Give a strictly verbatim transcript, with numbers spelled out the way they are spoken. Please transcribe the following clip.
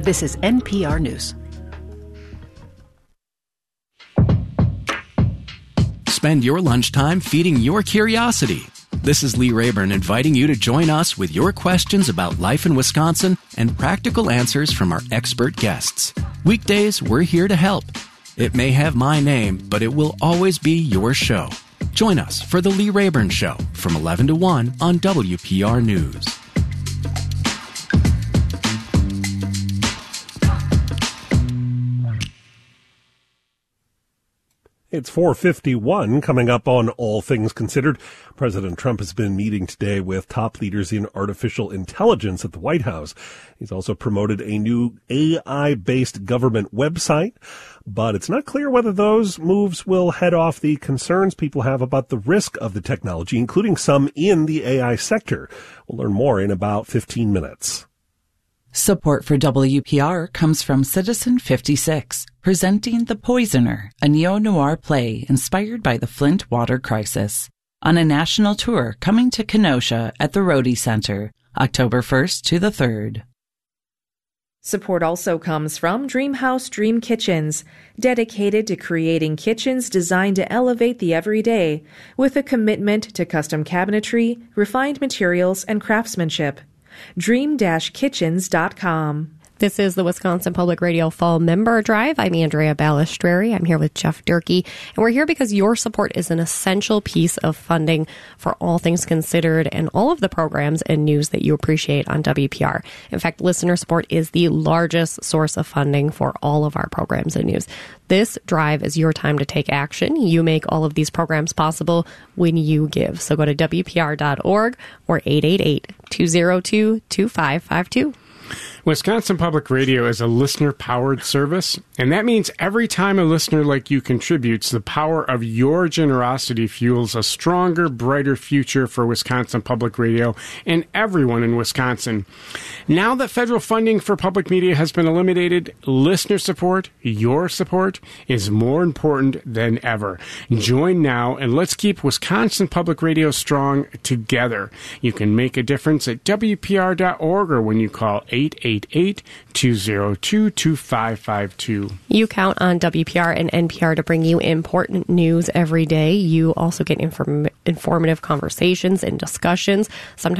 This is N P R News. Spend your lunchtime feeding your curiosity. This is Lee Rayburn inviting you to join us with your questions about life in Wisconsin and practical answers from our expert guests. Weekdays, we're here to help. It may have my name, but it will always be your show. Join us for The Lee Rayburn Show from eleven to one on W P R News. It's four fifty-one, coming up on All Things Considered. President Trump has been meeting today with top leaders in artificial intelligence at the White House. He's also promoted a new A I-based government website, but it's not clear whether those moves will head off the concerns people have about the risk of the technology, including some in the A I sector. We'll learn more in about fifteen minutes. Support for W P R comes from Citizen fifty-six, presenting The Poisoner, a neo-noir play inspired by the Flint water crisis, on a national tour coming to Kenosha at the Rhodey Center, October first to the third. Support also comes from Dreamhouse Dream Kitchens, dedicated to creating kitchens designed to elevate the everyday, with a commitment to custom cabinetry, refined materials, and craftsmanship. dream dash kitchens dot com. This is the Wisconsin Public Radio Fall Member Drive. I'm Andrea Balistreri. I'm here with Jeff Durkee, and we're here because your support is an essential piece of funding for All Things Considered and all of the programs and news that you appreciate on W P R. In fact, listener support is the largest source of funding for all of our programs and news. This drive is your time to take action. You make all of these programs possible when you give. So go to W P R dot org or eight eight eight, two oh two, two five five two. Wisconsin Public Radio is a listener-powered service, and that means every time a listener like you contributes, the power of your generosity fuels a stronger, brighter future for Wisconsin Public Radio and everyone in Wisconsin. Now that federal funding for public media has been eliminated, listener support, your support, is more important than ever. Join now, and let's keep Wisconsin Public Radio strong together. You can make a difference at W P R dot org or when you call eight eight eight, two oh two, two five five two. You count on W P R and N P R to bring you important news every day. You also get inform- informative conversations and discussions. Sometimes